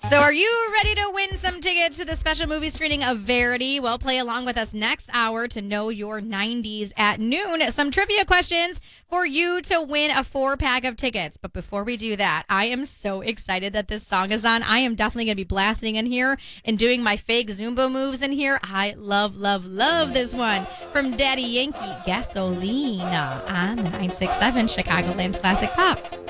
So are you ready to win some tickets to the special movie screening of Verity? Well, play along with us next hour to know your 90s at noon. Some trivia questions for you to win a 4-pack of tickets. But before we do that, I am so excited that this song is on. I am definitely going to be blasting in here and doing my fake Zumba moves in here. I love, love, love this one from Daddy Yankee, Gasolina on the 967 Chicagoland's Classic Pop.